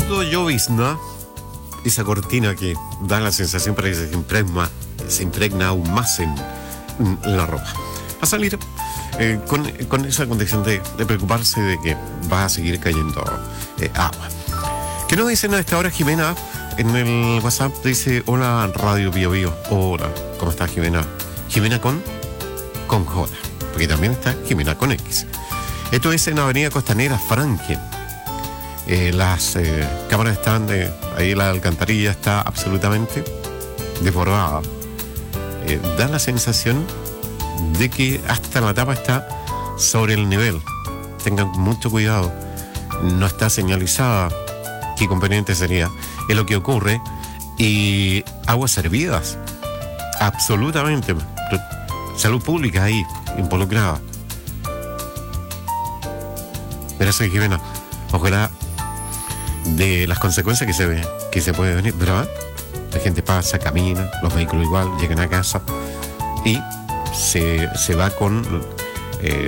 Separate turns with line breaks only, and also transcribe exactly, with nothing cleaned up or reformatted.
fondo llovizna, esa cortina que da la sensación para que se impregna, se impregna aún más en, en la ropa. A salir eh, con, con esa condición de, de preocuparse de que va a seguir cayendo eh, agua. ¿Qué nos dicen a esta hora, Jimena? En el WhatsApp dice: hola Radio Bio Bio. Hola, ¿cómo estás, Jimena? Jimena con, con J, porque también está Jimena con X. Esto es en Avenida Costanera, Franklin. Eh, las eh, cámaras están, eh, ahí la alcantarilla está absolutamente desbordada. Eh, da la sensación de que hasta la tapa está sobre el nivel. Tengan mucho cuidado. No está señalizada qué conveniente sería. Es lo que ocurre. Y aguas servidas. Absolutamente. Salud pública ahí, involucrada. Gracias, Jimena. Ojalá de las consecuencias que se ve, que se puede venir, ¿verdad? La gente pasa, camina, los vehículos igual, llegan a casa y se, se va con... Eh,